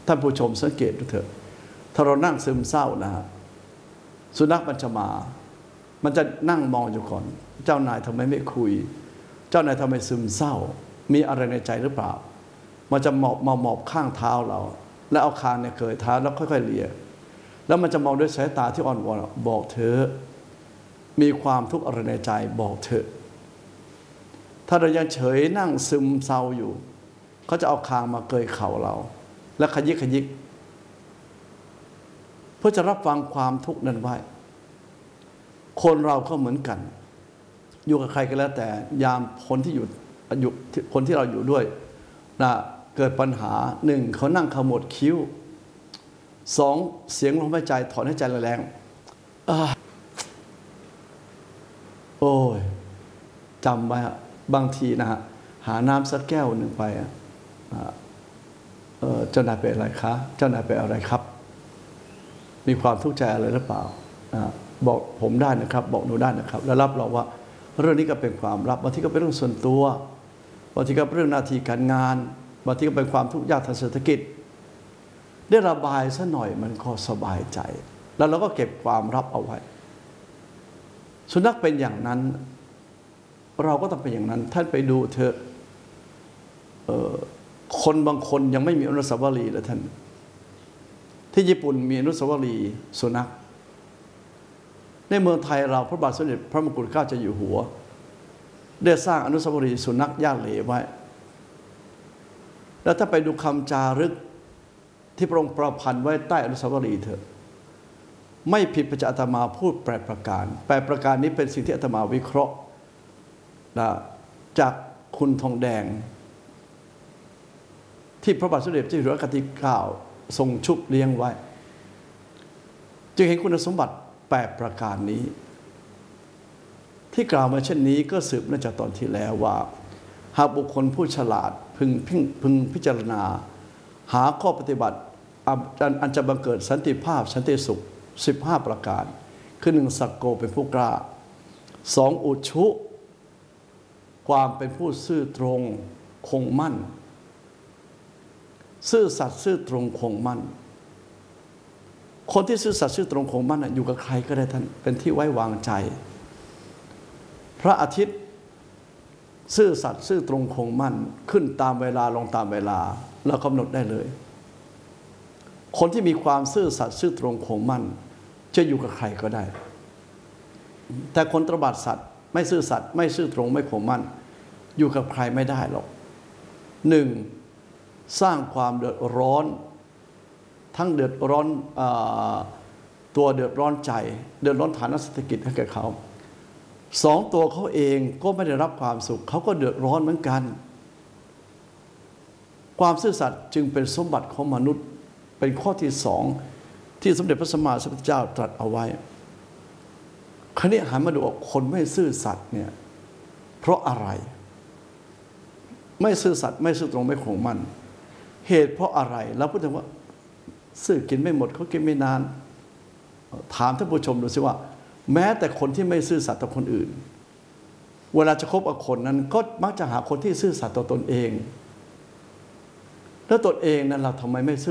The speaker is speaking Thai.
ท่านผู้ชมสังเกตดูเถอะถ้าเรานั่งซึมเศร้านะฮะสุนัขมันจะมามันจะนั่งมองอยู่ก่อนเจ้านายทำไมไม่คุยเจ้านายทำไมซึมเศร้ามีอะไรในใจหรือเปล่ามันจะหมอบข้างเท้าเราแล้วเอาคางเนี่ยเกยเท้าแล้วค่อยๆเลียแล้วมันจะมองด้วยสายตาที่อ่อนวอนบอกเธอมีความทุกข์อะไรในใจบอกเธอถ้าเรายังเฉยนั่งซึมเศร้าอยู่เขาจะเอาคางมาเกยเข่าเราแล้วขยิกเพื่อจะรับฟังความทุกข์นั้นไว้คนเราก็เหมือนกันอยู่กับใครก็แล้วแต่ยามคนที่คนที่เราอยู่ด้วยนะเกิดปัญหาหนึ่งเขานั่งขมวดคิ้วสองเสียงลมหายใจถอนหายใจแรงโอ้ยจำไว้บางทีนะฮะหาน้ำสักแก้วหนึ่งไปเจ้านายเป็นอะไรคะเจ้านายเป็นอะไรครับมีความทุกข์ใจอะไรหรือเปล่าบอกผมได้นะครับบอกหนูได้นะครับแล้วรับรองว่าเรื่องนี้ก็เป็นความลับบางทีก็เป็นเรื่องส่วนตัวบางทีก็เป็นเรื่องหน้าที่การงานบางทีก็เป็นความทุกข์ยากทางเศรษฐกิจได้ระบายซะหน่อยมันก็สบายใจแล้วเราก็เก็บความลับเอาไว้สุนัขเป็นอย่างนั้นเราก็ต้องเป็นอย่างนั้นท่านไปดูเถอะคนบางคนยังไม่มีอนุสาวรีย์เลยท่านที่ญี่ปุ่นมีอนุสาวรีย์สุนัขในเมืองไทยเราพระบาทสมเด็จพระมงกุฎเกล้าเจ้าอยู่หัวได้สร้างอนุสาวรีย์สุนัขย่าเหล่ไว้แล้วถ้าไปดูคำจารึกที่พระองค์ประพันธ์ไว้ใต้อนุสาวรีย์เถอะไม่ผิดพระอาตมาพูด8 ประการ8 ประการนี้เป็นสิ่งที่อาตมาวิเคราะห์จากคุณทองแดงที่พระบาทสมเด็จเจ้าอยู่หัวรัชกาลที่ 9ทรงชุบเลี้ยงไว้จึงเห็นคุณสมบัติ8 ประการนี้ที่กล่าวมาเช่นนี้ก็สืบเนื่องจากตอนที่แล้วว่าหากบุคคลผู้ฉลาดพึงพิจารณาหาข้อปฏิบัติอันจะบังเกิดสันติภาพสันติสุข15 ประการคือ 1. สักโกเป็นผู้กล้า 2. อุชุความเป็นผู้ซื่อตรงคงมั่นซื่อสัตย์ซื่อตรงคงมั่นคนที่ซื่อสัตย์ซื่อตรงคงมั่นอยู่กับใครก็ได้ท่านเป็นที่ไว้วางใจพระอาทิตย์ซื่อสัตย์ซื่อตรงคงมั่นขึ้นตามเวลาลงตามเวลาเรากำหนดได้เลยคนที่มีความซื่อสัตย์ซื่อตรงคงมั่นจะอยู่กับใครก็ได้แต่คนตบัดสัตย์ไม่ซื่อสัตย์ไม่ซื่อตรงไม่คงมั่นอยู่กับใครไม่ได้หรอก 1. สร้างความเดือดร้อนทั้งเดือดร้อนตัวเดือดร้อนใจเดือดร้อนฐานะเศรษฐกิจให้แก่เขา 2. ตัวเขาเองก็ไม่ได้รับความสุขเขาก็เดือดร้อนเหมือนกันความซื่อสัตย์จึงเป็นสมบัติของมนุษย์เป็นข้อที่ 2ที่สมเด็จพระสัมมาสัมพุทธเจ้าตรัสเอาไว้คราวนี้หันมาดูว่าคนไม่ซื่อสัตย์เนี่ยเพราะอะไรไม่ซื่อสัตย์ไม่ซื่อตรงไม่คงมั่นเหตุเพราะอะไรแล้วพูดถึงว่าซื่อกินไม่หมดเขากินไม่นานถามท่านผู้ชมดูสิว่าแม้แต่คนที่ไม่ซื่อสัตย์ต่อคนอื่นเวลาจะคบกับคนนั้นก็มักจะหาคนที่ซื่อสัตย์ต่อตนเองแล้วตนเองนั้นเราทำไมไม่ซื่อ